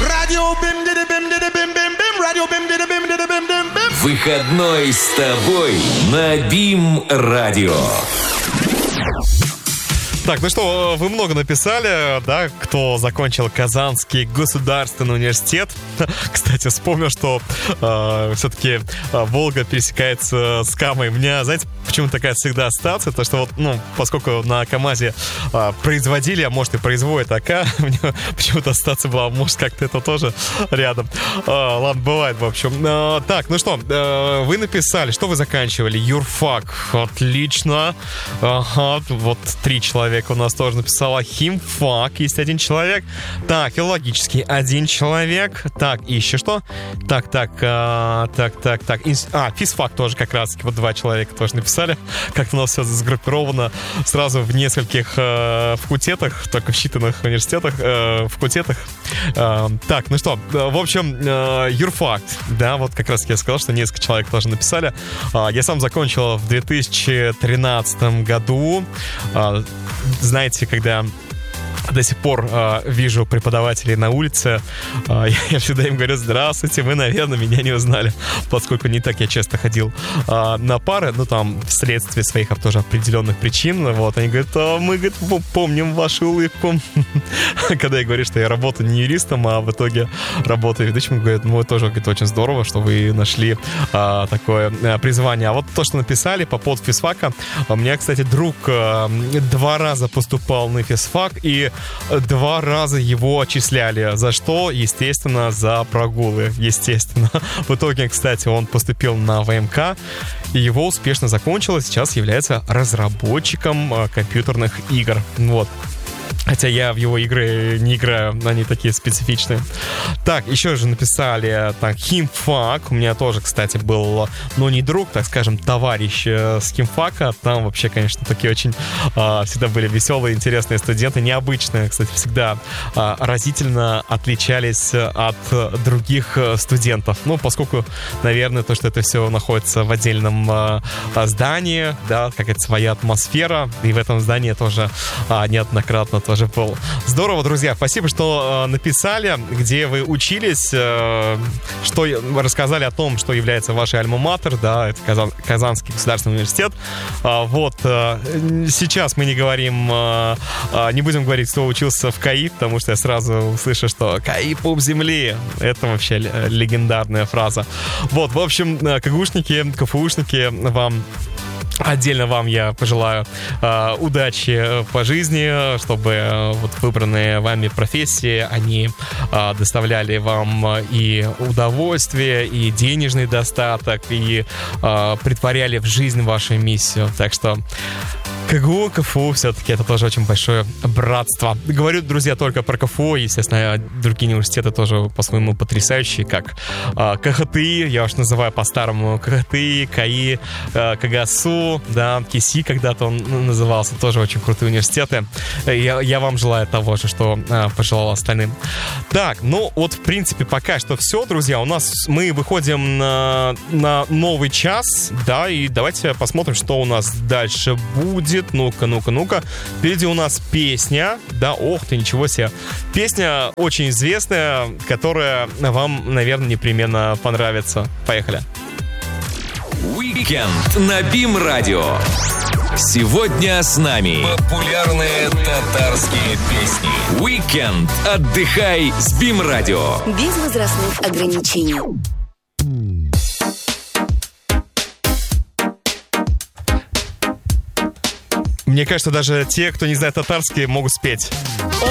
Радио бим-диди-бим-диди-бим-бим-бим. Радио бим-диди-бим-диди-бим-бим-бим. Выходной с тобой на БИМ-радио. Так, ну что, вы много написали, да, кто закончил Казанский государственный университет. Кстати, вспомнил, что все-таки Волга пересекается с Камой. У меня, знаете, почему такая всегда ассоциация? То, что вот, ну, поскольку на КамАЗе производили, а может и производят АК, у меня почему-то ассоциация была, может, как-то это тоже рядом. Ладно, бывает, в общем. Так, ну что, вы написали, что вы заканчивали? Юрфак, отлично. Ага, вот 3 человека у нас тоже написала. Химфак, есть 1 человек. Так, филологический 1 человек. Так, и еще что? Так. Физфак тоже как раз, вот 2 человека тоже написали. Как-то у нас все сгруппировано сразу в нескольких факультетах, только в считанных университетах, факультетах. Так, ну что, в общем, юрфак, да, вот как раз я сказал, что несколько человек тоже написали. Я сам закончил в 2013 году. Знаете, когда до сих пор вижу преподавателей на улице, я всегда им говорю: здравствуйте, вы, наверное, меня не узнали, поскольку не так я часто ходил на пары, ну, там, вследствие своих тоже определенных причин. Вот, они говорят: мы, говорит, помним вашу улыбку. Когда я говорю, что я работаю не юристом, а в итоге работаю ведущим, говорят: ну, тоже, говорит, очень здорово, что вы нашли такое призвание. А вот то, что написали по поводу физфака, у меня, кстати, друг 2 раза поступал на физфак, и 2 раза его отчисляли. За что? Естественно, за прогулы. Естественно. В итоге, кстати, он поступил на ВМК, и его успешно закончил, и сейчас является разработчиком компьютерных игр. Вот. Хотя я в его игры не играю, они такие специфичные. Так, еще же написали, так, химфак. У меня тоже, кстати, был, ну, не друг, так скажем, товарищ с химфака. Там вообще, конечно, такие очень всегда были веселые, интересные студенты. Необычные, кстати, всегда разительно отличались от других студентов. Ну, поскольку, наверное, то, что это все находится в отдельном здании, да, какая-то своя атмосфера. И в этом здании тоже неоднократно тоже был. Здорово, друзья. Спасибо, что написали, где вы учились, что рассказали о том, что является вашей альма-матер, да, это Казанский государственный университет. Вот. Сейчас мы не будем говорить, кто учился в КАИ, потому что я сразу услышу, что КАИ пуп земли. Это вообще легендарная фраза. Вот, в общем, КГУшники, КФУшники, отдельно вам я пожелаю удачи по жизни, чтобы вот выбранные вами профессии, они доставляли вам и удовольствие, и денежный достаток, и претворяли в жизнь вашу миссию. Так что КГУ, КФУ, все-таки это тоже очень большое братство. Говорю, друзья, только про КФУ. Естественно, другие университеты тоже по-своему потрясающие, как КХТИ, я уж называю по-старому КХТИ, КАИ, КГСУ, да, КИСИ когда-то он назывался, тоже очень крутые университеты. Я вам желаю того же, что пожелал остальным. Так, ну вот, в принципе, пока что все, друзья. Мы выходим на новый час, да, и давайте посмотрим, что у нас дальше будет. Ну-ка. Впереди у нас песня. Да, ох ты, ничего себе. Песня очень известная, которая вам, наверное, непременно понравится. Поехали. Уикенд на БИМ-радио. Сегодня с нами популярные татарские песни. Уикенд. Отдыхай с БИМ-радио. Без возрастных ограничений. Мне кажется, даже те, кто не знает татарский, могут спеть.